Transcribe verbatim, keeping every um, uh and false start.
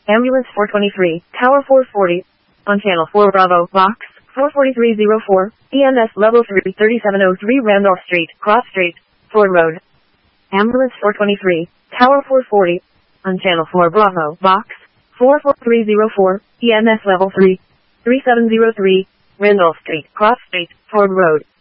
Ambulance four twenty-three, Tower four forty, on Channel four Bravo, Box four forty-three oh four, E M S Level three, thirty-seven oh three Randolph Street, Cross Street, Ford Road. Ambulance four twenty-three, Tower four forty, on Channel four Bravo, Box four forty-three oh four, E M S Level three, thirty-seven oh three, Randolph Street, Cross Street, Ford Road.